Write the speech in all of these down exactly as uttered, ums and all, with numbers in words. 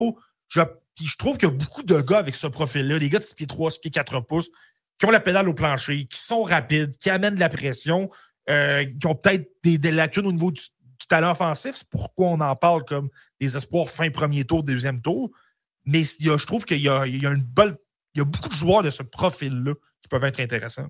je, je trouve qu'il y a beaucoup de gars avec ce profil-là, des gars de six pieds trois, six pieds quatre pouces, qui ont la pédale au plancher, qui sont rapides, qui amènent de la pression, euh, qui ont peut-être des, des lacunes au niveau du, du talent offensif. C'est pourquoi on en parle comme des espoirs fin premier tour, deuxième tour. Mais il y a, je trouve qu'il y a, il y a une bonne, il y a beaucoup de joueurs de ce profil-là qui peuvent être intéressants.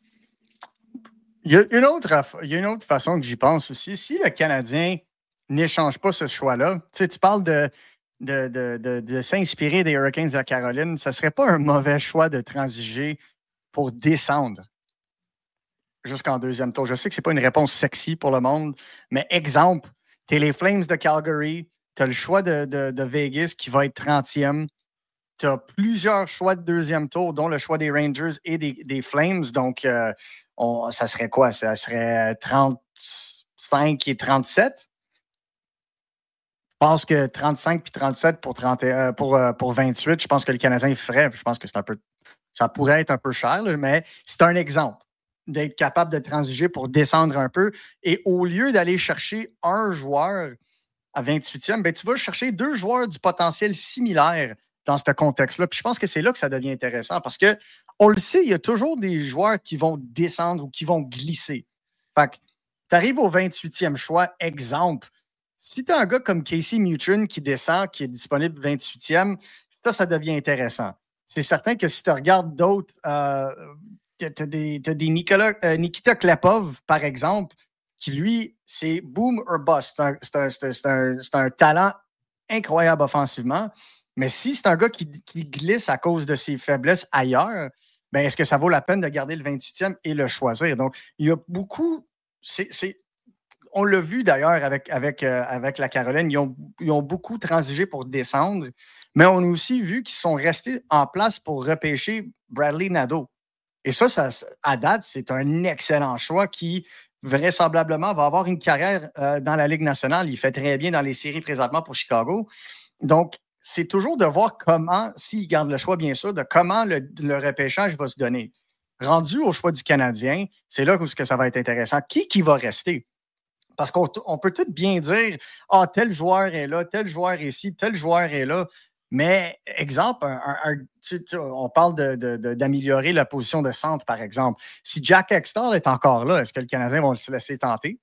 Il y a une autre, il y a une autre façon que j'y pense aussi. Si le Canadien n'échange pas ce choix-là, tu sais, tu parles de, de, de, de, de s'inspirer des Hurricanes de la Caroline, ce ne serait pas un mauvais choix de transiger pour descendre jusqu'en deuxième tour. Je sais que ce n'est pas une réponse sexy pour le monde, mais exemple, tu es les Flames de Calgary, tu as le choix de, de, de Vegas qui va être trentième. Tu as plusieurs choix de deuxième tour, dont le choix des Rangers et des, des Flames. Donc, euh, on, ça serait quoi? Ça serait trente-cinq et trente-sept? Je pense que trente-cinq puis trente-sept pour, trente, euh, pour, euh, pour vingt-huit, je pense que le Canadien ferait. Je pense que c'est un peu, ça pourrait être un peu cher, là, mais c'est un exemple d'être capable de transiger pour descendre un peu. Et au lieu d'aller chercher un joueur à vingt-huitième, ben, tu vas chercher deux joueurs du potentiel similaire dans ce contexte-là. Puis je pense que c'est là que ça devient intéressant parce que on le sait, il y a toujours des joueurs qui vont descendre ou qui vont glisser. Fait que tu arrives au vingt-huitième choix, exemple. Si tu as un gars comme Casey Mutrin qui descend, qui est disponible vingt-huitième, ça, ça devient intéressant. C'est certain que si tu regardes d'autres, euh, tu as des, t'as des Nicolas, euh, Nikita Klepov, par exemple, qui, lui, c'est boom or bust. C'est un, c'est un, c'est un, c'est un talent incroyable offensivement. Mais si c'est un gars qui, qui glisse à cause de ses faiblesses ailleurs, ben est-ce que ça vaut la peine de garder le vingt-huitième et le choisir? Donc, il y a beaucoup... C'est, c'est, on l'a vu d'ailleurs avec, avec, euh, avec la Caroline. Ils ont, ils ont beaucoup transigé pour descendre, mais on a aussi vu qu'ils sont restés en place pour repêcher Bradley Nadeau. Et ça, ça à date, c'est un excellent choix qui vraisemblablement va avoir une carrière euh, dans la Ligue nationale. Il fait très bien dans les séries présentement pour Chicago. Donc, c'est toujours de voir comment, s'ils gardent le choix, bien sûr, de comment le, le repêchage va se donner. Rendu au choix du Canadien, c'est là où ça va être intéressant. Qui qui va rester? Parce qu'on on peut tout bien dire, ah, tel joueur est là, tel joueur est ici, tel joueur est là. Mais, exemple, un, un, un, tu, tu, on parle de, de, de, d'améliorer la position de centre, par exemple. Si Jack Hextall est encore là, est-ce que le Canadien va se laisser tenter?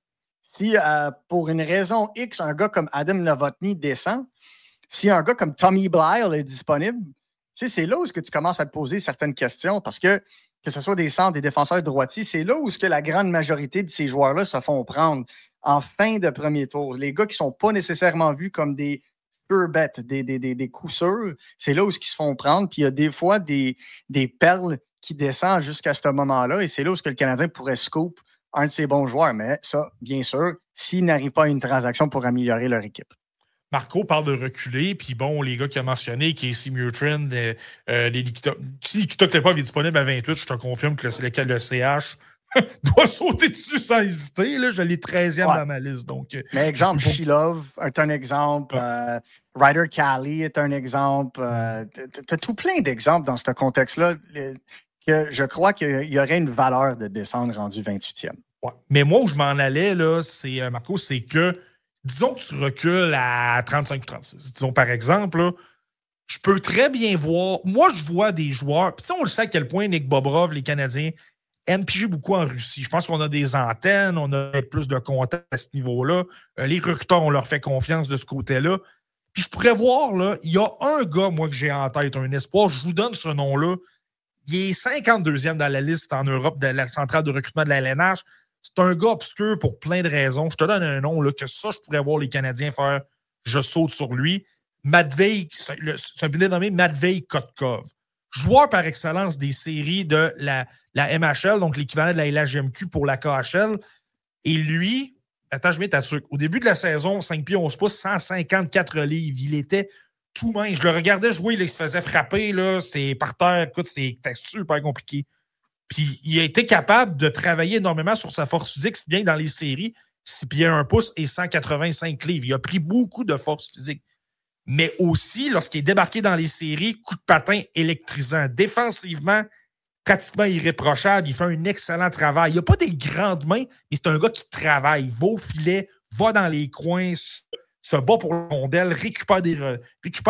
Si, euh, pour une raison X, un gars comme Adam Novotny descend, si un gars comme Tommy Blyle est disponible, tu sais, c'est là où est-ce que tu commences à te poser certaines questions parce que, que ce soit des centres, des défenseurs droitiers, c'est là où est-ce que la grande majorité de ces joueurs-là se font prendre en fin de premier tour. Les gars qui ne sont pas nécessairement vus comme des pure bets, des, des, des, des coups sûrs, c'est là où ils se font prendre. Puis il y a des fois des, des perles qui descendent jusqu'à ce moment-là et c'est là où ce que le Canadien pourrait scoop un de ses bons joueurs. Mais ça, bien sûr, s'ils n'arrivent pas à une transaction pour améliorer leur équipe. Marco parle de reculer, puis bon, les gars qui a mentionné, Casey Mutrin, euh, euh, les Nikita, si Nikita Klepov est disponible à vingt-huit, je te confirme que le, le, le C H doit sauter dessus sans hésiter. Là, je l'ai treizième ouais. dans ma liste. Donc, mais exemple, Shilov est un exemple, ouais. euh, Ryder Cali est un exemple. Euh, tu as tout plein d'exemples dans ce contexte-là que je crois qu'il y aurait une valeur de descendre rendu vingt-huitième. Ouais. Mais moi, où je m'en allais, là, c'est, euh, Marco, c'est que disons que tu recules à trente-cinq ou trente-six. Disons, par exemple, là, je peux très bien voir... Moi, je vois des joueurs... Puis, on le sait à quel point Nick Bobrov, les Canadiens, aiment piger beaucoup en Russie. Je pense qu'on a des antennes, on a plus de contacts à ce niveau-là. Euh, les recruteurs, on leur fait confiance de ce côté-là. Puis, je pourrais voir, là, il y a un gars, moi, que j'ai en tête, un espoir. Je vous donne ce nom-là. Il est cinquante-deuxième dans la liste en Europe de la centrale de recrutement de la L N H. C'est un gars obscur pour plein de raisons. Je te donne un nom là, que ça, je pourrais voir les Canadiens faire. Je saute sur lui. Matvei, c'est un billet nommé Matvei Kotkov. Joueur par excellence des séries de la, la M H L, donc l'équivalent de la L H G M Q pour la K H L. Et lui, attends, je mets ta truc. Au début de la saison, cinq pieds onze pouces, cent cinquante-quatre livres. Il était tout mince. Je le regardais jouer, là, il se faisait frapper. Là, c'est par terre. Écoute, c'était super compliqué. Puis il a été capable de travailler énormément sur sa force physique, si bien dans les séries, six pieds un pouce et cent quatre-vingt-cinq livres. Il a pris beaucoup de force physique. Mais aussi, lorsqu'il est débarqué dans les séries, coup de patin électrisant. Défensivement, pratiquement irréprochable. Il fait un excellent travail. Il n'a pas des grandes mains, mais c'est un gars qui travaille. Va au filet, va dans les coins, se bat pour la rondelle, récupère des, récupère